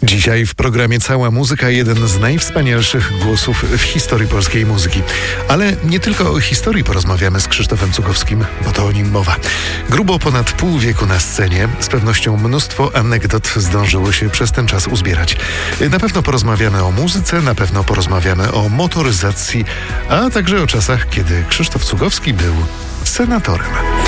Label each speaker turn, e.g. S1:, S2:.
S1: Dzisiaj w programie Cała Muzyka, jeden z najwspanialszych głosów w historii polskiej muzyki. Ale nie tylko o historii porozmawiamy z Krzysztofem Cuchowskim, bo to o nim mowa. Grubo ponad pół wieku na scenie, z pewnością mnóstwo anegdot zdążyło się przez ten czas uzbierać. Na pewno porozmawiamy o muzyce, na pewno porozmawiamy o motoryzacji, a także o czasach, kiedy Krzysztof Cuchowski był senatorem.